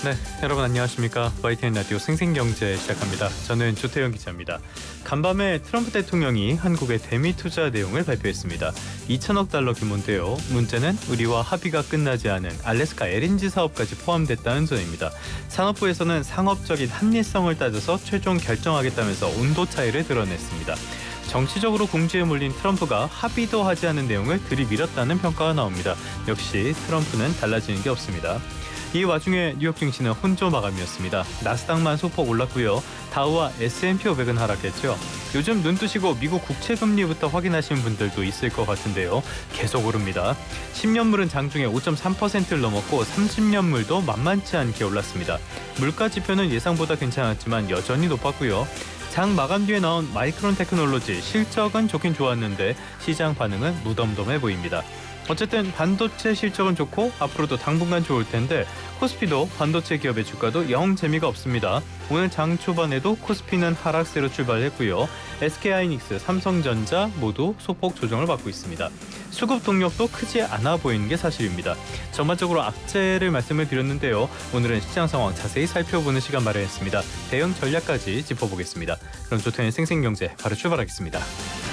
네, 여러분 안녕하십니까? YTN 라디오 생생경제 시작합니다. 저는 조태영 기자입니다. 간밤에 트럼프 대통령이 한국의 대미 투자 내용을 발표했습니다. 2천억 달러 규모인데요. 문제는 우리와 합의가 끝나지 않은 알래스카 LNG 사업까지 포함됐다는 점입니다. 산업부에서는 상업적인 합리성을 따져서 최종 결정하겠다면서 온도 차이를 드러냈습니다. 정치적으로 궁지에 몰린 트럼프가 합의도 하지 않은 내용을 들이밀었다는 평가가 나옵니다. 역시 트럼프는 달라지는 게 없습니다. 이 와중에 뉴욕 증시는 혼조 마감이었습니다. 나스닥만 소폭 올랐고요. 다우와 S&P 500은 하락했죠. 요즘 눈 뜨시고 미국 국채 금리부터 확인하시는 분들도 있을 것 같은데요. 계속 오릅니다. 10년물은 장중에 5.3%를 넘었고 30년물도 만만치 않게 올랐습니다. 물가 지표는 예상보다 괜찮았지만 여전히 높았고요. 장 마감 뒤에 나온 마이크론 테크놀로지 실적은 좋긴 좋았는데 시장 반응은 무덤덤해 보입니다. 어쨌든 반도체 실적은 좋고 앞으로도 당분간 좋을 텐데 코스피도 반도체 기업의 주가도 영 재미가 없습니다. 오늘 장 초반에도 코스피는 하락세로 출발했고요. SK하이닉스, 삼성전자 모두 소폭 조정을 받고 있습니다. 수급 동력도 크지 않아 보이는 게 사실입니다. 전반적으로 악재를 말씀을 드렸는데요. 오늘은 시장 상황 자세히 살펴보는 시간 마련했습니다. 대응 전략까지 짚어보겠습니다. 그럼 조태현의 생생경제 바로 출발하겠습니다.